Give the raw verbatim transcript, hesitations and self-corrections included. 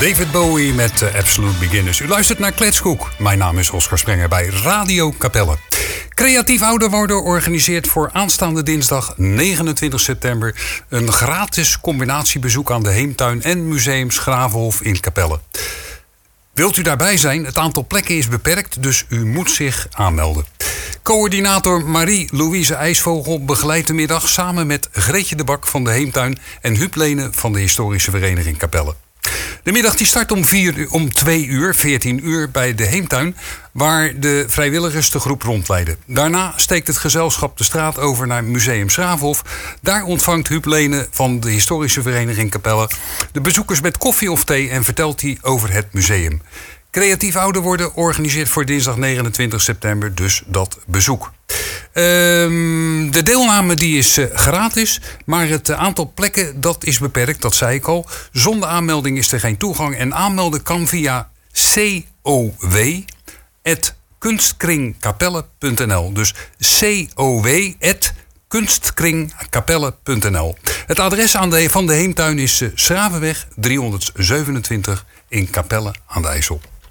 David Bowie met uh, Absolute Beginners. U luistert naar Kletskoek. Mijn naam is Oscar Sprenger bij Radio Capelle. Creatief ouder worden organiseert voor aanstaande dinsdag negenentwintig september... een gratis combinatiebezoek aan de Heemtuin en Museum Schravenhof in Capelle. Wilt u daarbij zijn? Het aantal plekken is beperkt, dus u moet zich aanmelden. Coördinator Marie-Louise IJsvogel begeleidt de middag samen met Greetje de Bak van de Heemtuin en Huub Lene van de Historische Vereniging Capelle. De middag die start om, vier, om twee uur, veertien uur bij de Heemtuin, waar de vrijwilligers de groep rondleiden. Daarna steekt het gezelschap de straat over naar Museum Schravenhof. Daar ontvangt Huub Lene van de Historische Vereniging Capelle de bezoekers met koffie of thee en vertelt hij over het museum. Creatief ouder worden organiseert voor dinsdag negenentwintig september dus dat bezoek. Um, de deelname die is uh, gratis, maar het uh, aantal plekken dat is beperkt, dat zei ik al. Zonder aanmelding is er geen toegang en aanmelden kan via cow at kunstkringkapelle punt n l. Dus cow at kunstkringkapelle punt n l. Het adres aan de, van de Heemtuin is uh, Schravenweg driehonderdzevenentwintig in Capelle aan de IJssel.